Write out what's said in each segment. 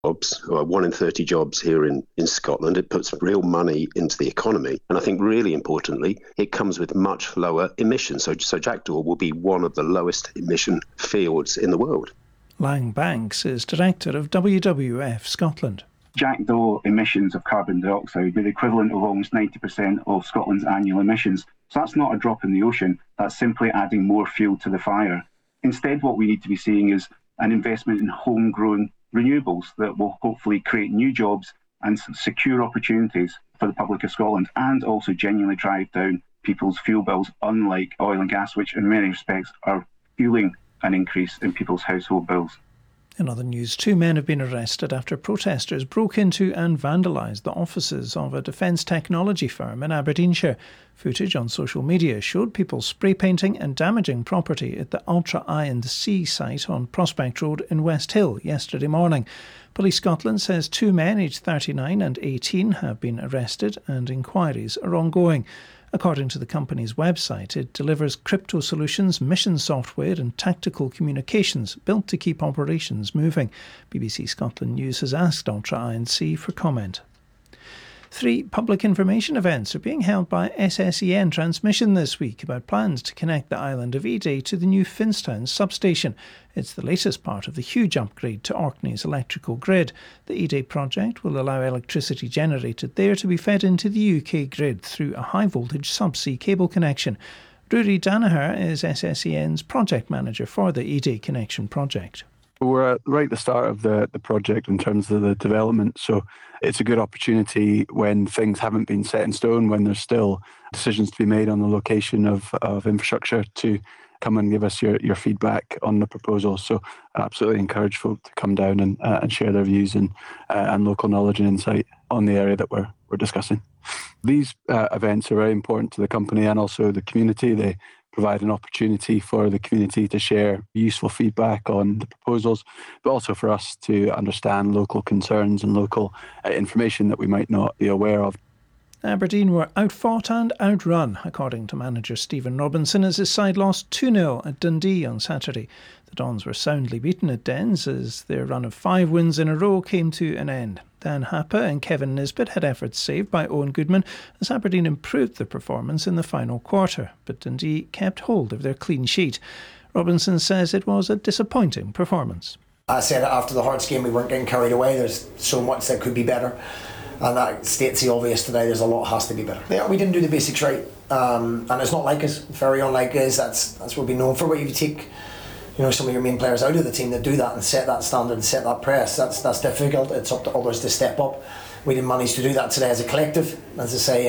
jobs, or 1 in 30 jobs here in Scotland. It puts real money into the economy. And I think really importantly, it comes with much lower emissions. So Jackdaw will be one of the lowest emission fields in the world. Lang Banks is director of WWF Scotland. Jackdaw emissions of carbon dioxide would be the equivalent of almost 90% of Scotland's annual emissions. So that's not a drop in the ocean, that's simply adding more fuel to the fire. Instead, what we need to be seeing is an investment in homegrown renewables that will hopefully create new jobs and secure opportunities for the public of Scotland, and also genuinely drive down people's fuel bills, unlike oil and gas, which in many respects are fueling an increase in people's household bills. In other news, 2 men have been arrested after protesters broke into and vandalised the offices of a defence technology firm in Aberdeenshire. Footage on social media showed people spray painting and damaging property at the Ultra I&C site on Prospect Road in West Hill yesterday morning. Police Scotland says 2 men aged 39 and 18 have been arrested and inquiries are ongoing. According to the company's website, it delivers crypto solutions, mission software and tactical communications built to keep operations moving. BBC Scotland News has asked Ultra I&C for comment. 3 public information events are being held by SSEN Transmission this week about plans to connect the island of Eday to the new Finstown substation. It's the latest part of the huge upgrade to Orkney's electrical grid. The Eday project will allow electricity generated there to be fed into the UK grid through a high-voltage subsea cable connection. Rory Danaher is SSEN's project manager for the Eday connection project. We're right at the start of the project in terms of the development, so it's a good opportunity when things haven't been set in stone, when there's still decisions to be made on the location of infrastructure, to come and give us your feedback on the proposal. So I absolutely encourage folk to come down and share their views and local knowledge and insight on the area that we're discussing. These events are very important to the company and also the community. They provide an opportunity for the community to share useful feedback on the proposals, but also for us to understand local concerns and local information that we might not be aware of. Aberdeen were outfought and outrun, according to manager Stephen Robinson, as his side lost 2-0 at Dundee on Saturday. The Dons were soundly beaten at Dens as their run of 5 wins in a row came to an end. Dan Happa and Kevin Nisbet had efforts saved by Owen Goodman as Aberdeen improved their performance in the final quarter, but Dundee kept hold of their clean sheet. Robinson says it was a disappointing performance. I said after the Hearts game we weren't getting carried away. There's so much that could be better, and that states the obvious today. There's a lot has to be better. Yeah, we didn't do the basics right, and it's not like us. Very unlike us. That's what we're known for. But if you take some of your main players out of the team that do that and set that standard and set that press, that's difficult. It's up to others to step up. We didn't manage to do that today as a collective. As I say,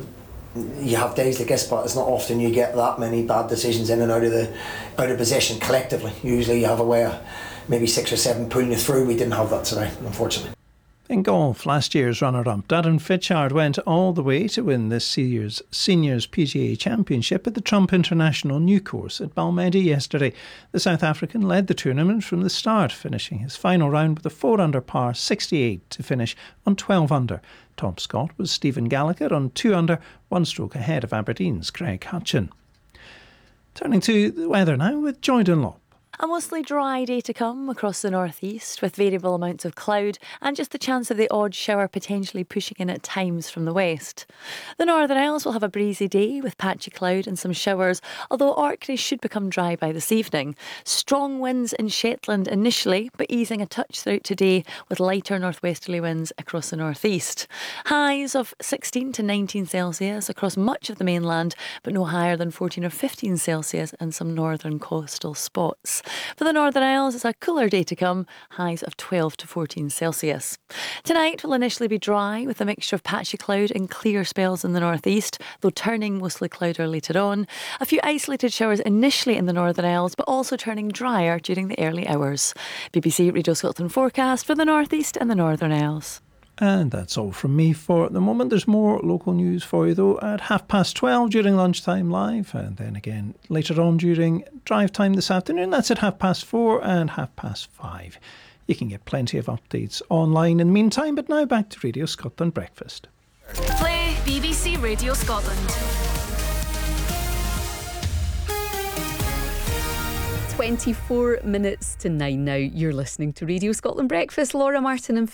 you have days like this, but it's not often you get that many bad decisions in and out of possession collectively. Usually you have a way of maybe 6 or 7 pulling you through. We didn't have that today, unfortunately. In golf, last year's runner-up Darren Fitchard went all the way to win this year's Seniors PGA Championship at the Trump International New Course at Balmedy yesterday. The South African led the tournament from the start, finishing his final round with a 4-under par 68 to finish on 12 under. Top Scot was Stephen Gallagher on 2 under, 1 stroke ahead of Aberdeen's Craig Hutchin. Turning to the weather now with Joy Dunlop. A mostly dry day to come across the northeast with variable amounts of cloud and just the chance of the odd shower potentially pushing in at times from the west. The Northern Isles will have a breezy day with patchy cloud and some showers, although Orkney should become dry by this evening. Strong winds in Shetland initially, but easing a touch throughout today with lighter northwesterly winds across the northeast. Highs of 16 to 19 Celsius across much of the mainland, but no higher than 14 or 15 Celsius in some northern coastal spots. For the Northern Isles, it's a cooler day to come, highs of 12 to 14 Celsius. Tonight will initially be dry with a mixture of patchy cloud and clear spells in the northeast, though turning mostly cloudier later on. A few isolated showers initially in the Northern Isles, but also turning drier during the early hours. BBC Radio Scotland forecast for the northeast and the Northern Isles. And that's all from me for the moment. There's more local news for you though at 12:30 during lunchtime live, and then again later on during drive time this afternoon. That's at 4:30 and 5:30. You can get plenty of updates online in the meantime, but now back to Radio Scotland Breakfast. Play BBC Radio Scotland. 24 minutes to 9 now. You're listening to Radio Scotland Breakfast. Laura Martin and